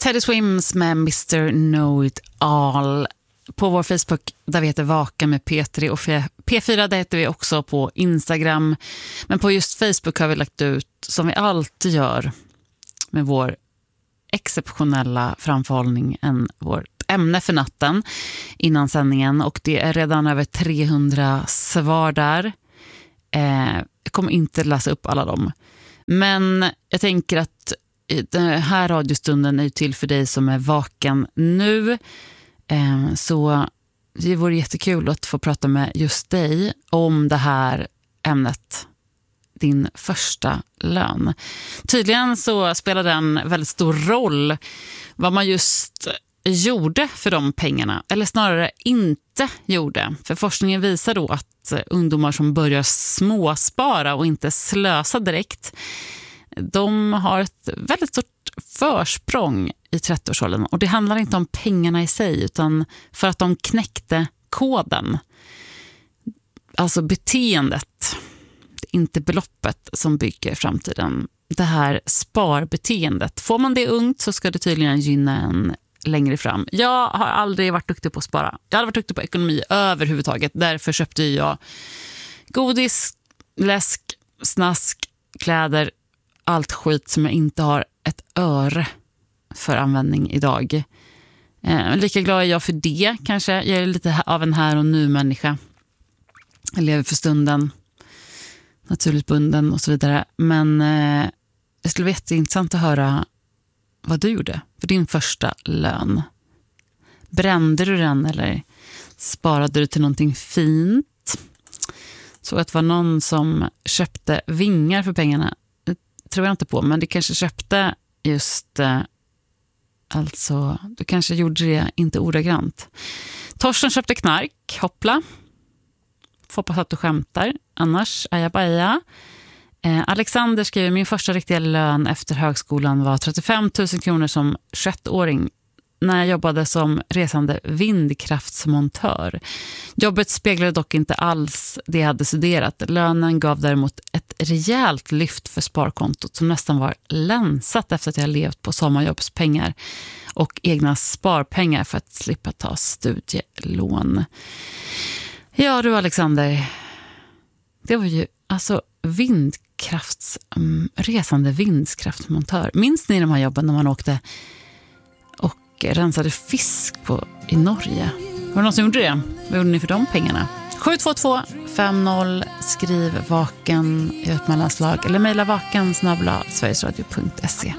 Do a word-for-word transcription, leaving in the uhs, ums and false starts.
Teddy Swims med mister Know It All. På vår Facebook, där vi heter Vaka med P tre och P fyra, där heter vi också på Instagram. Men på just Facebook har vi lagt ut, som vi alltid gör med vår exceptionella framförhållning, en vårt ämne för natten innan sändningen. Och det är redan över trehundra svar där. Eh, jag kommer inte läsa upp alla dem. Men jag tänker att den här radiostunden är till för dig som är vaken nu. Eh, så det vore jättekul att få prata med just dig om det här ämnet. Din första lön. Tydligen så spelar den väldigt stor roll vad man just gjorde för de pengarna. Eller snarare inte gjorde. För forskningen visar då att ungdomar som börjar småspara och inte slösa direkt, de har ett väldigt stort försprång i trettioårsåldern. Och det handlar inte om pengarna i sig, utan för att de knäckte koden. Alltså beteendet. Inte beloppet som bygger framtiden. Det här sparbeteendet. Får man det ungt så ska det tydligen gynna en längre fram. Jag har aldrig varit duktig på att spara. Jag har aldrig varit duktig på ekonomi överhuvudtaget. Därför köpte jag godis, läsk, snask, kläder, allt skit som jag inte har ett öre för användning idag. Eh, lika glad är jag för det kanske. Jag är lite av en här och nu människa. Jag lever för stunden. Naturligt bunden och så vidare. Men eh, det skulle vara jätteintressant att höra vad du gjorde för din första lön. Brände du den eller sparade du till någonting fint? Så att det var någon som köpte vingar för pengarna. Det tror jag inte på, men det kanske köpte just eh, alltså, du kanske gjorde det inte ordagrant. Torsten köpte knark, hoppla. Hoppas att du skämtar. Annars är jag bara. Eh, Alexander skriver, min första riktiga lön efter högskolan var trettiofem tusen kronor som tjugoett-åring när jag jobbade som resande vindkraftsmontör. Jobbet speglade dock inte alls det jag hade studerat. Lönen gav däremot ett rejält lyft för sparkontot som nästan var länsat efter att jag levt på sommarjobbspengar och egna sparpengar för att slippa ta studielån. Ja du Alexander, det var ju alltså vindkrafts, um, resande vindkraftsmontör. Minns ni de här jobben när man åkte och rensade fisk på, i Norge? Var det någon som gjorde det? Vad gjorde ni för de pengarna? sju två två fem noll, skriv vaken i ett mellanslag eller mejla vaken snabel-a sverigesradio punkt se.